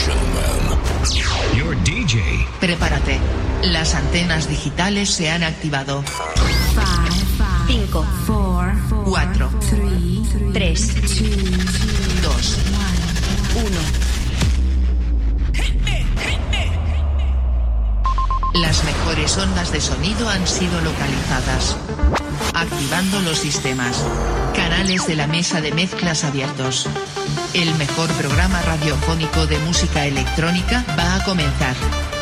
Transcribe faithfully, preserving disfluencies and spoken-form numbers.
Your D J. Prepárate. Las antenas digitales se han activado. cinco, cuatro, tres, dos, uno. Las mejores ondas de sonido han sido localizadas. Activando los sistemas. Canales de la mesa de mezclas abiertos. El mejor programa radiofónico de música electrónica va a comenzar.